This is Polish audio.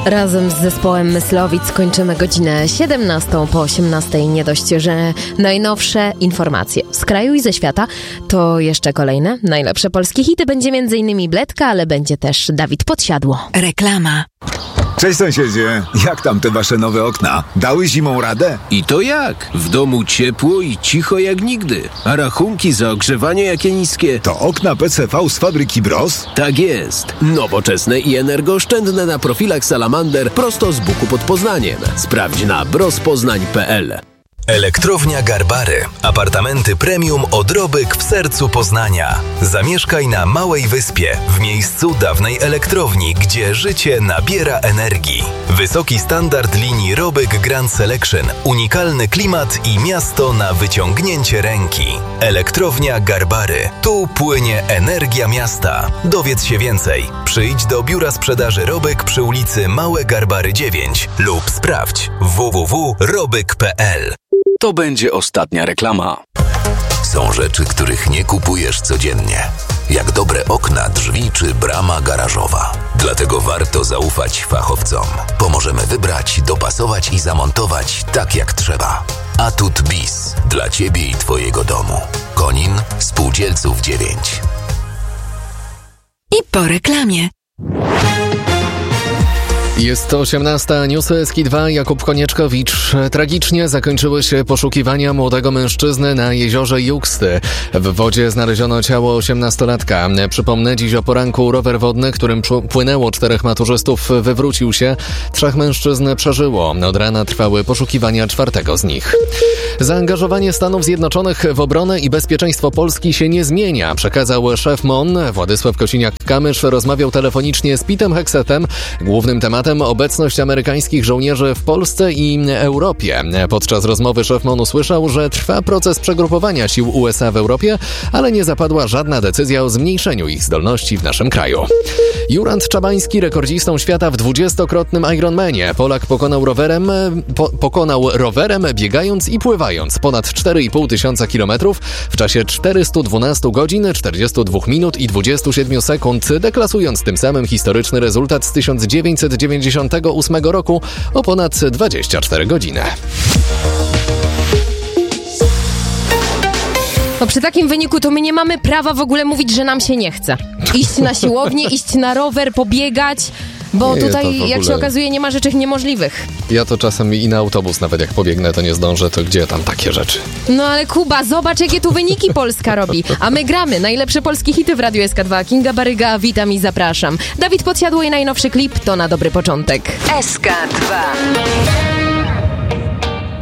Razem z zespołem Myslowic kończymy godzinę 17 po 18. Nie dość, że najnowsze informacje z kraju i ze świata, to jeszcze kolejne najlepsze polskie hity. Będzie m.in. Bledka, ale będzie też Dawid Podsiadło. Reklama. Cześć sąsiedzie, jak tam te wasze nowe okna? Dały zimą radę? I to jak? W domu ciepło i cicho jak nigdy. A rachunki za ogrzewanie jakie niskie. To okna PCV z fabryki Bros? Tak jest. Nowoczesne i energooszczędne na profilach Salamander prosto z Buku pod Poznaniem. Sprawdź na brospoznań.pl. Elektrownia Garbary. Apartamenty premium Odrobek w sercu Poznania. Zamieszkaj na małej wyspie, w miejscu dawnej elektrowni, gdzie życie nabiera energii. Wysoki standard linii Robyk Grand Selection, unikalny klimat i miasto na wyciągnięcie ręki. Elektrownia Garbary. Tu płynie energia miasta. Dowiedz się więcej. Przyjdź do biura sprzedaży Robyk przy ulicy Małe Garbary 9 lub sprawdź www.robyk.pl. To będzie ostatnia reklama. Są rzeczy, których nie kupujesz codziennie. Jak dobre okna, drzwi czy brama garażowa. Dlatego warto zaufać fachowcom. Pomożemy wybrać, dopasować i zamontować tak jak trzeba. Atut Bis. Dla Ciebie i Twojego domu. Konin, Spółdzielców 9. I po reklamie. Jest to 18. Newsy SKI 2. Jakub Konieczkowicz. Tragicznie zakończyły się poszukiwania młodego mężczyzny na jeziorze Juksty. W wodzie znaleziono ciało 18-latka. Przypomnę, dziś o poranku rower wodny, którym płynęło 4 maturzystów, wywrócił się. 3 mężczyzn przeżyło. Od rana trwały poszukiwania 4 z nich. Zaangażowanie Stanów Zjednoczonych w obronę i bezpieczeństwo Polski się nie zmienia, przekazał szef MON. Władysław Kosiniak-Kamysz rozmawiał telefonicznie z Petem Hexetem. Głównym tematem obecność amerykańskich żołnierzy w Polsce i Europie. Podczas rozmowy szef MON usłyszał, że trwa proces przegrupowania sił USA w Europie, ale nie zapadła żadna decyzja o zmniejszeniu ich zdolności w naszym kraju. Jurand Czabański, rekordzistą świata w 20-krotnym Ironmanie. Polak pokonał rowerem, biegając i pływając ponad 4,5 tysiąca kilometrów w czasie 412 godzin, 42 minut i 27 sekund, deklasując tym samym historyczny rezultat z 1998 roku o ponad 24 godziny. No przy takim wyniku to my nie mamy prawa w ogóle mówić, że nam się nie chce. Iść na siłownię, iść na rower, pobiegać, bo nie, tutaj, jak się okazuje, nie ma rzeczy niemożliwych. Ja to czasem i na autobus nawet jak pobiegnę, to nie zdążę, to gdzie tam takie rzeczy? No ale Kuba, zobacz jakie tu wyniki Polska robi. A my gramy najlepsze polskie hity w Radiu SK2. Kinga Baryga, witam i zapraszam. Dawid Podsiadło i najnowszy klip to na dobry początek. SK2.